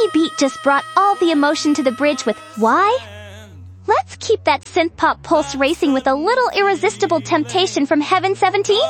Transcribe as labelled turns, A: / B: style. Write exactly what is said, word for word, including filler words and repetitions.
A: beat just brought all the emotion to the bridge with Why? Let's keep that synth-pop pulse racing with a little irresistible temptation from Heaven seventeen.